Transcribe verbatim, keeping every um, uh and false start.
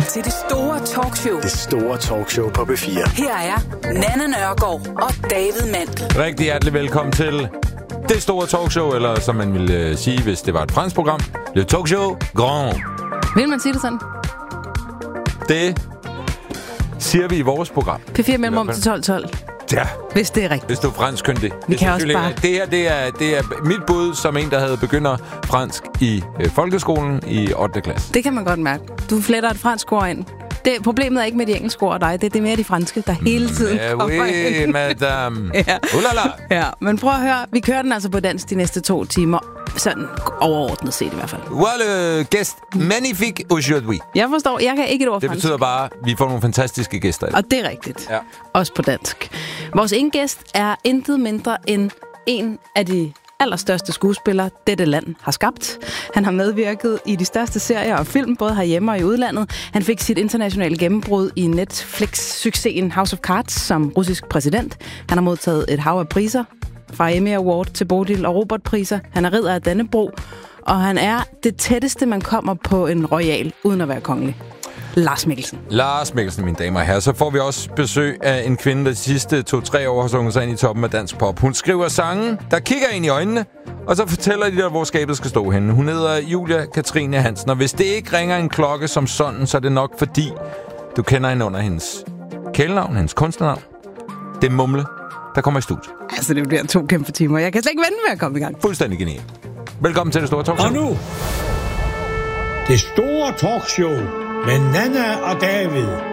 til det store talkshow. Det store talkshow på B fire. Her er Nanna Nørgaard og David Mandel. Rigtig hjertelig velkommen til det store talkshow, eller som man ville sige, hvis det var et fransk program, Le Talkshow Grand. Vil man sige det sådan? Det siger vi i vores program. P fire mellemrum til tolv tolv. Ja. Hvis det er rigtigt. Hvis du er franskkyndig. Vi kan også bare... Det her, det er, det er mit bud som en, der havde begynder fransk i øh, folkeskolen i ottende klasse. Det kan man godt mærke. Du fletter et fransk ord ind. Det, problemet er ikke med de engelske ord og dig. Det, det er mere de franske, der hele tiden ja, kommer oui, ind. madame. Ja. Ulala. Ja, men prøv at høre. Vi kører den altså på dans de næste to timer. Sådan overordnet set i hvert fald. Voilà, gæst magnifique aujourd'hui. Jeg forstår. Jeg kan ikke et ord Det fransk. betyder bare, at vi får nogle fantastiske gæster. Og det er rigtigt. Ja. Også på dansk. Vores ene gæst er intet mindre end en af de allerstørste skuespillere, dette land har skabt. Han har medvirket i de største serier og film, både herhjemme og i udlandet. Han fik sit internationale gennembrud i Netflix-succesen House of Cards som russisk præsident. Han har modtaget et hav af priser, fra Emmy Award til Bodil og Robert-priser. Han er ridder af Dannebrog, og han er det tætteste, man kommer på en royal, uden at være kongelig. Lars Mikkelsen. Lars Mikkelsen, mine damer og herrer. Så får vi også besøg af en kvinde, der de sidste to-tre år har sunget sig ind i toppen af dansk pop. Hun skriver sange, der kigger ind i øjnene, og så fortæller de dig, hvor skabet skal stå henne. Hun hedder Julia Katrine Hansen, og hvis det ikke ringer en klokke som sådan, så er det nok fordi, du kender hende under hendes kælenavn, hendes kunstnernavn. Det er Mumle, der kommer i studiet. Altså, det bliver to kæmpe timer. Jeg kan slet ikke vente med at komme i gang. Fuldstændig genial. Velkommen til det store talkshow. Og nu, det store talkshow med Nanna og David.